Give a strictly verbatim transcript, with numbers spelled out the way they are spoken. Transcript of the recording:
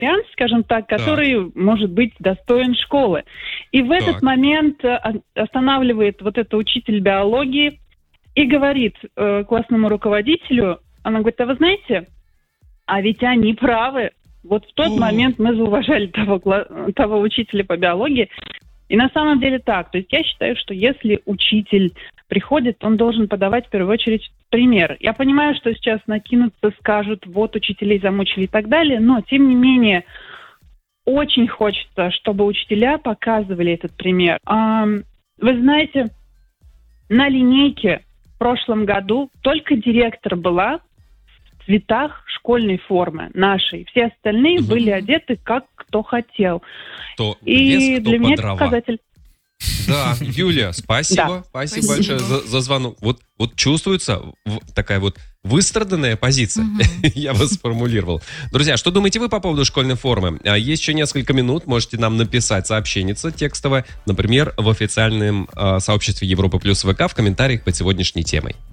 реципиент, скажем так, который, так. может быть, достоин школы. И в так. этот момент останавливает вот этот учитель биологии и говорит э, классному руководителю, она говорит, а вы знаете, а ведь они правы. Вот в тот О. момент мы зауважали того, того учителя по биологии. И на самом деле так. То есть я считаю, что если учитель приходит, он должен подавать в первую очередь пример. Я понимаю, что сейчас накинутся, скажут, вот учителей замучили и так далее, но тем не менее очень хочется, чтобы учителя показывали этот пример. А, вы знаете, на линейке в прошлом году только директор была в цветах школьной формы нашей. Все остальные угу. были одеты как кто хотел. Кто и лес, кто для меня это дрова. показатель. Да, Юлия, спасибо, да. спасибо, спасибо большое за, за звонок. Вот, вот чувствуется в, такая вот выстраданная позиция, угу. я вас сформулировал. Друзья, что думаете вы по поводу школьной формы? Есть еще несколько минут, можете нам написать сообщенница текстовое, например, в официальном э, сообществе Европа Плюс ВК в комментариях под сегодняшней темой.